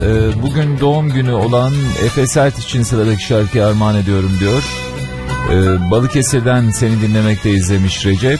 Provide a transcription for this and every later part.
Bugün doğum günü olan Efe Sert için sıradaki şarkıyı armağan ediyorum diyor. Balıkesir'den seni dinlemekteyiz demiş Recep.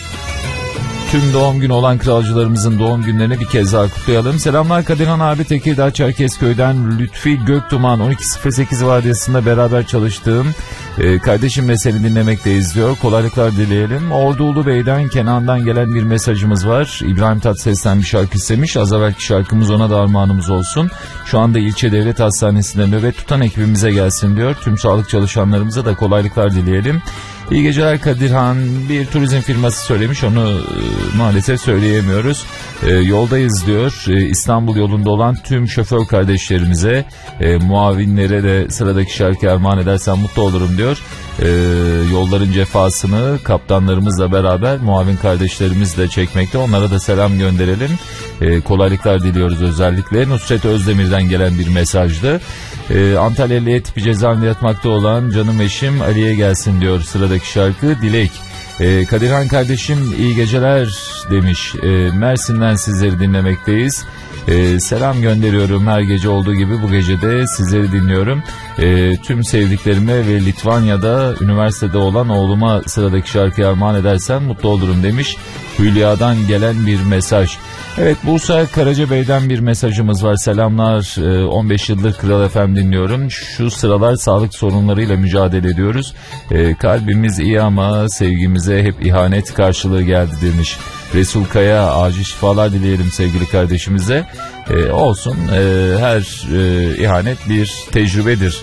Tüm doğum günü olan kralcılarımızın doğum günlerini bir kez daha kutlayalım. Selamlar Kadirhan abi, Tekirdağ Çerkezköy'den Lütfi Göktuman. 12.08 vardiyasında beraber çalıştığım kardeşimle seni dinlemekteyiz diyor. Kolaylıklar dileyelim. Ordu Ulubey'den Kenan'dan gelen bir mesajımız var. İbrahim Tatlıses'ten bir şarkı istemiş. Az evvelki şarkımız ona da armağanımız olsun. Şu anda ilçe devlet hastanesinde nöbet tutan ekibimize gelsin diyor. Tüm sağlık çalışanlarımıza da kolaylıklar dileyelim. İyi geceler Kadirhan. Bir turizm firması söylemiş, onu maalesef söyleyemiyoruz. Yoldayız diyor. İstanbul yolunda olan tüm şoför kardeşlerimize, muavinlere de sıradaki şarkı armağan edersen mutlu olurum diyor. Yolların cefasını kaptanlarımızla beraber muavin kardeşlerimizle çekmekte. Onlara da selam gönderelim. Kolaylıklar diliyoruz özellikle. Nusret Özdemir'den gelen bir mesajdı. Antalya L tipi cezaevinde yatmakta olan canım eşim Ali'ye gelsin diyor sıradaki şarkı. Dilek. Kadirhan kardeşim iyi geceler demiş. Mersin'den sizleri dinlemekteyiz. Selam gönderiyorum, her gece olduğu gibi bu gece de sizleri dinliyorum. Tüm sevdiklerime ve Litvanya'da üniversitede olan oğluma sıradaki şarkıyı armağan edersen mutlu olurum demiş. Hülya'dan gelen bir mesaj. Evet, Bursa Karacabey'den bir mesajımız var. Selamlar, 15 yıldır Kral FM dinliyorum. Şu sıralar sağlık sorunlarıyla mücadele ediyoruz. Kalbimiz iyi ama sevgimize hep ihanet karşılığı geldi demiş. Resul Kaya, acil şifalar dileyelim sevgili kardeşimize. Olsun, her ihanet bir tecrübedir.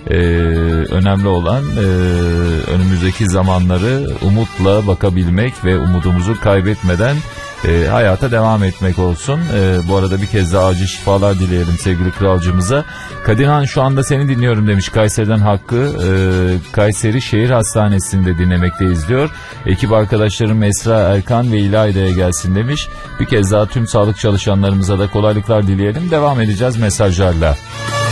Önemli olan önümüzdeki zamanları umutla bakabilmek ve umudumuzu kaybetmeden hayata devam etmek olsun. Bu arada bir kez daha acil şifalar dileyelim sevgili kralcımıza. Kadirhan şu anda seni dinliyorum demiş. Kayseri'den Hakkı, Kayseri Şehir Hastanesi'nde dinlemekteyiz diyor. Ekip arkadaşlarım Esra, Erkan ve İlayda'ya gelsin demiş. Bir kez daha tüm sağlık çalışanlarımıza da kolaylıklar dileyelim. Devam edeceğiz mesajlarla.